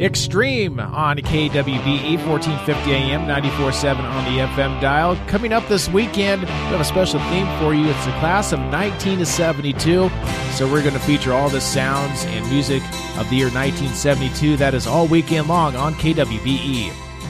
Extreme on KWBE 1450 AM, 94.7 on the FM dial. Coming up this weekend, we have a special theme for you. It's the class of 1972. So we're going to feature all the sounds and music of the year 1972. That is all weekend long on KWBE.